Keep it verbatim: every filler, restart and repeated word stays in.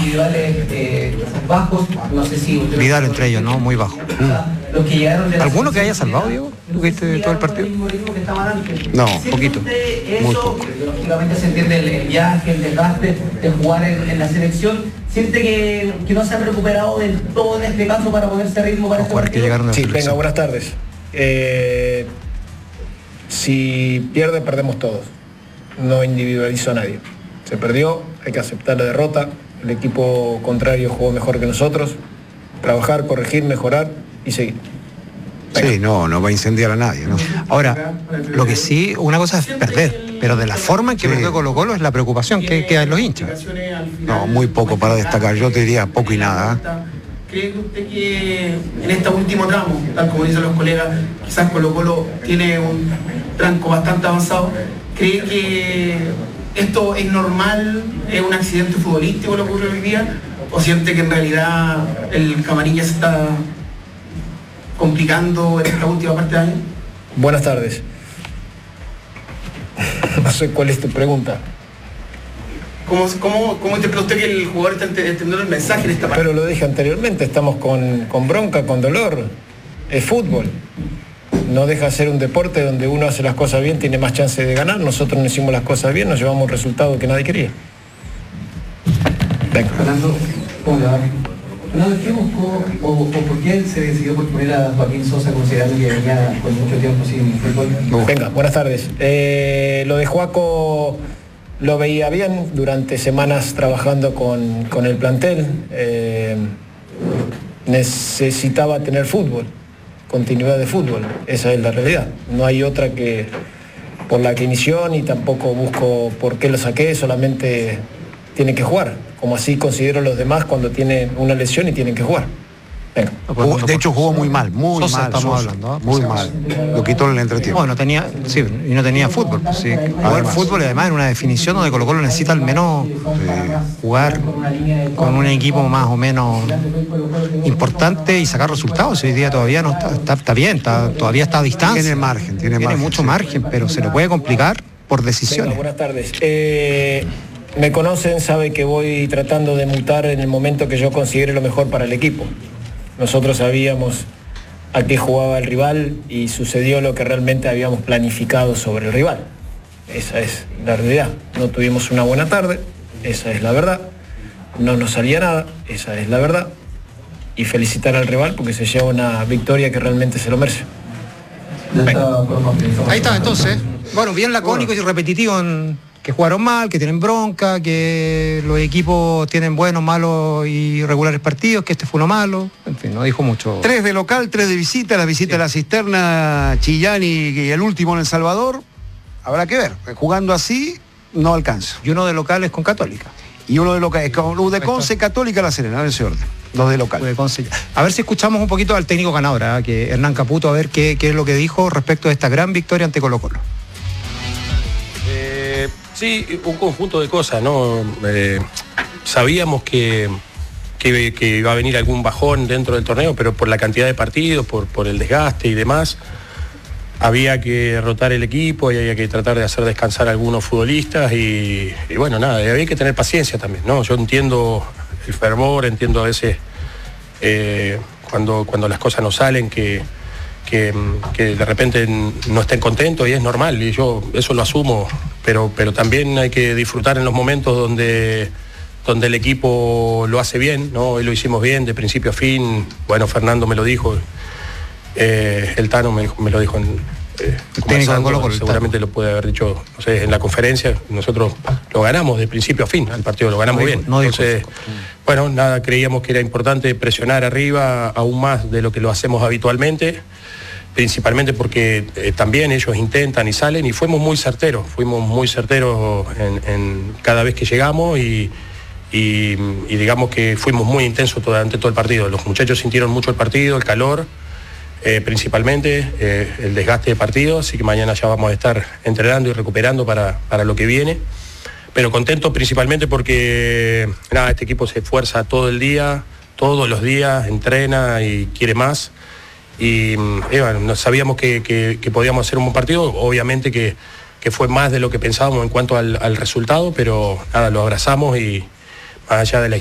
individuales eh, bajos, no sé si... Vidal entre ellos, ¿no? Muy bajo. Mm. Los que llegaron de ¿Alguno que haya salvado, Diego? ¿Tú viste todo el partido? No, poquito. Muy poco. Lógicamente se entiende el, el viaje, el desgaste de jugar en, en la selección. ¿Siente que, que no se han recuperado del todo en este caso para ponerse a ritmo para este partido? Llegaron de sí, selección. venga, buenas tardes. Eh, si pierde, perdemos todos. No individualizo a nadie. Se perdió, hay que aceptar la derrota. El equipo contrario jugó mejor que nosotros. Trabajar, corregir, mejorar y seguir. Venga. Sí, no, no va a incendiar a nadie, ¿no? Ahora, lo que sí, una cosa es perder, pero de la forma en que sí. perdió Colo-Colo es la preocupación que queda en los hinchas. No, muy poco para destacar, yo te diría poco y nada. ¿Cree usted que en este último tramo, tal como dicen los colegas, quizás Colo-Colo tiene un tranco bastante avanzado? ¿Cree que esto es normal, es un accidente futbolístico lo que ocurre hoy día? ¿O siente que en realidad el camarín ya se está complicando en esta última parte del año? Buenas tardes. No sé cuál es tu pregunta. ¿Cómo, cómo, cómo interpreta usted que el jugador está entendiendo el mensaje en esta parte? Pero lo dije anteriormente, estamos con, con bronca, con dolor. Es fútbol. No deja de ser un deporte donde uno hace las cosas bien, tiene más chance de ganar. Nosotros no hicimos las cosas bien, nos llevamos un resultado que nadie quería. Venga. Fernando, ¿cómo le va? Fernando, ¿qué buscó o, o por qué se decidió por poner a Joaquín Sosa considerando que venía con mucho tiempo sin fútbol? Venga, buenas tardes. Eh, lo de Joaco lo veía bien durante semanas trabajando con, con el plantel. Eh, necesitaba tener fútbol, continuidad de fútbol. Esa es la realidad. No hay otra que por la que inició, ni tampoco busco por qué lo saqué, solamente tiene que jugar. Como así considero los demás cuando tienen una lesión y tienen que jugar. Venga. Jugó, de hecho jugó muy mal, muy Sosa mal. estamos Sosa, hablando, ¿no? muy mal. Lo quitó en el entretiempo. Bueno, tenía, sí, y no tenía fútbol. Sí. Jugar además. Fútbol y además en una definición donde Colo-Colo necesita al menos sí. jugar con un equipo más o menos importante y sacar resultados. Hoy día todavía no está, está, está bien, está, todavía está a distancia. Tiene margen, tiene, tiene margen, mucho sí. margen, pero se le puede complicar por decisiones. Venga, buenas tardes. Eh, me conocen, sabe que voy tratando de mutar en el momento que yo considere lo mejor para el equipo. Nosotros sabíamos a qué jugaba el rival y sucedió lo que realmente habíamos planificado sobre el rival. Esa es la realidad. No tuvimos una buena tarde, esa es la verdad. No nos salía nada, esa es la verdad. Y felicitar al rival porque se lleva una victoria que realmente se lo merece. Ahí está, entonces. Bueno, bien lacónico bueno. y repetitivo en... que jugaron mal, que tienen bronca, que los equipos tienen buenos, malos y regulares partidos, que este fue uno malo, en fin, no dijo mucho. Tres de local, tres de visita, la visita sí. a la Cisterna, Chillán y, y el último en El Salvador, habrá que ver, jugando así no alcanza. Y uno de locales con Católica. Y uno de local, con de Conce, Católica, La Serena, en ese orden, dos de local. De Conce. A ver si escuchamos un poquito al técnico ganador, ¿eh? que Hernán Caputo, a ver qué, qué es lo que dijo respecto de esta gran victoria ante Colo-Colo. Sí, un conjunto de cosas, ¿no? Eh, sabíamos que, que, que iba a venir algún bajón dentro del torneo, pero por la cantidad de partidos, por, por el desgaste y demás, había que rotar el equipo y había que tratar de hacer descansar a algunos futbolistas y, y bueno, nada, había que tener paciencia también, ¿no? Yo entiendo el fervor, entiendo a veces eh, cuando, cuando las cosas no salen, que, que, que de repente no estén contentos y es normal y yo eso lo asumo. Pero, pero también hay que disfrutar en los momentos donde, donde el equipo lo hace bien, ¿no? Hoy lo hicimos bien, de principio a fin. Bueno, Fernando me lo dijo, eh, el Tano me, me lo dijo en, eh, Colo-Colo, seguramente lo puede haber dicho, no sé, en la conferencia. Nosotros lo ganamos de principio a fin, el partido lo ganamos no bien. Dijo, no Entonces, dijo. bueno, nada, creíamos que era importante presionar arriba aún más de lo que lo hacemos habitualmente. Principalmente porque eh, también ellos intentan y salen y fuimos muy certeros, fuimos muy certeros en, en cada vez que llegamos y, y, y digamos que fuimos muy intensos durante todo el partido. Los muchachos sintieron mucho el partido, el calor, eh, principalmente eh, el desgaste de partido, así que mañana ya vamos a estar entrenando y recuperando para, para lo que viene. Pero contento principalmente porque nada, este equipo se esfuerza todo el día, todos los días, entrena y quiere más. Y, y bueno, sabíamos que, que, que podíamos hacer un buen partido, obviamente que, que fue más de lo que pensábamos en cuanto al, al resultado, pero nada, lo abrazamos y más allá de la